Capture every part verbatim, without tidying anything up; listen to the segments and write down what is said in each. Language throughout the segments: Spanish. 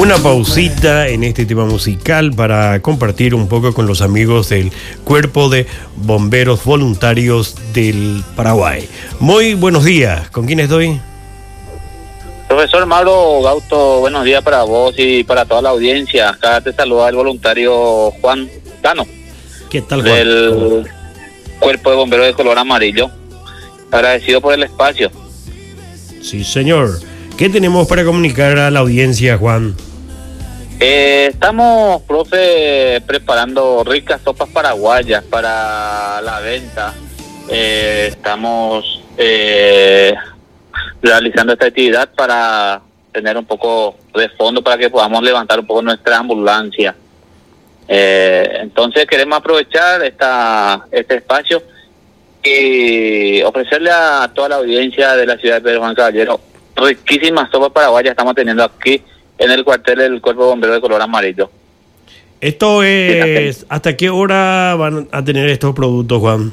Una pausita en este tema musical para compartir un poco con los amigos del Cuerpo de Bomberos Voluntarios del Paraguay. Muy buenos días, ¿con quién estoy? Profesor Mauro Gauto, buenos días para vos y para toda la audiencia. Acá te saluda el voluntario Juan Tano. ¿Qué tal, Juan? Del Cuerpo de Bomberos de color amarillo. Agradecido por el espacio. Sí, señor. ¿Qué tenemos para comunicar a la audiencia, Juan? Eh, estamos, profe, preparando ricas sopas paraguayas para la venta. Eh, estamos eh, realizando esta actividad para tener un poco de fondo para que podamos levantar un poco nuestra ambulancia. Eh, entonces queremos aprovechar esta este espacio y ofrecerle a toda la audiencia de la ciudad de Pedro Juan Caballero riquísimas sopas paraguayas estamos teniendo aquí en el cuartel del Cuerpo de Bomberos de color amarillo. Esto es... ¿Hasta qué hora van a tener estos productos, Juan?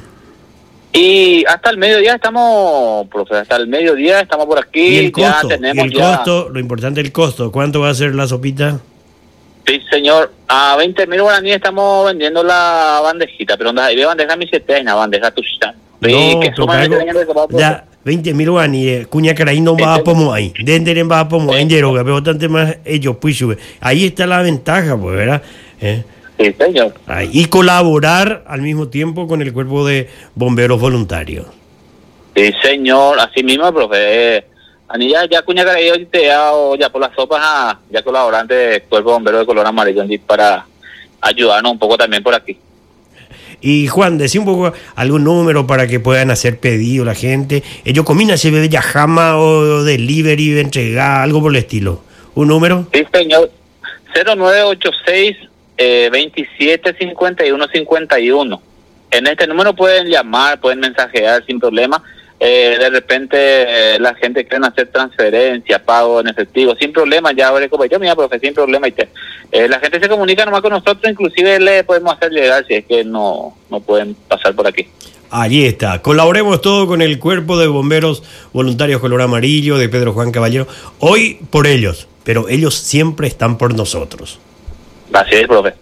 Y hasta el mediodía estamos, profe, hasta el mediodía estamos por aquí. ¿Y el costo? Ya tenemos ¿Y el ya... costo? Lo importante es el costo. ¿Cuánto va a ser la sopita? Sí, señor. A veinte mil guaraníes estamos vendiendo la bandejita, pero onda, y de bandeja mi setena, bandeja tuya. No, pero algo, ya, veinte mil guaraníes, cuña caray no va a pomo ahí. Dentro va a pomo ahí, pero bastante más ellos, pues sube. Ahí está la ventaja, pues, ¿verdad? ¿Eh? Sí, señor. Ahí, y colaborar al mismo tiempo con el Cuerpo de Bomberos Voluntarios. Sí, señor. Así mismo, profe. Anilla ya cuña caray hoy te o ya por las sopas a ya colaborante del Cuerpo de Bomberos de color amarillo para ayudarnos un poco también por aquí. Y Juan, decí un poco algún número para que puedan hacer pedido la gente. Ellos combinan se bebe yajama o delivery, entregar, algo por el estilo. ¿Un número? Sí, señor. cero nueve ocho seis eh, veintisiete cincuenta y uno cincuenta y uno. En este número pueden llamar, pueden mensajear sin problema. Eh, de repente eh, la gente quiere hacer transferencia, pago en efectivo, sin problema, ya habré como yo, mira, profe, sin problema. Y te, eh, la gente se comunica nomás con nosotros, inclusive le podemos hacer llegar si es que no, no pueden pasar por aquí. Allí está, colaboremos todo con el Cuerpo de Bomberos Voluntarios Color Amarillo de Pedro Juan Caballero, hoy por ellos, pero ellos siempre están por nosotros. Así es, profe.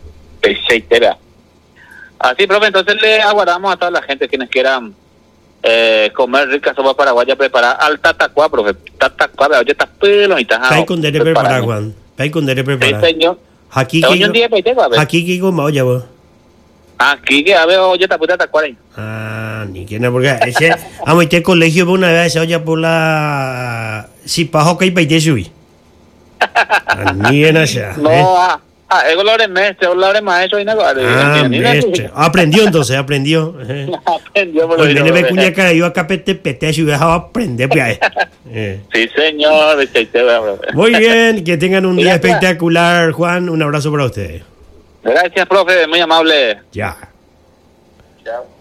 Así, profe, entonces le aguardamos a toda la gente quienes quieran Eh, comer rica sopa paraguaya preparada al tatacuá, profe. Tatacuá, oye, está pelo y está. Pay con dere preparada, Juan. Pay con dere preparada. Sí, señor. Aquí que aquí que como oye, vos. Aquí que a ver, oye, está puta tatacuá. Ah, ni que no, porque ese amo este colegio por una vez oye por la si pajo que pay te subí. Ni en allá. No, ah. Ah, es color maestro, color maestro y nada. Ah, maestro. Aprendió entonces, aprendió. Aprendió por lo menos. Pues me cuña cara, yo acá pete pete y dejaba aprender pues. Eh. Sí, señor. Muy bien, que tengan un día espectacular, Juan. Un abrazo para ustedes. Gracias, profe, muy amable. Ya. Chao.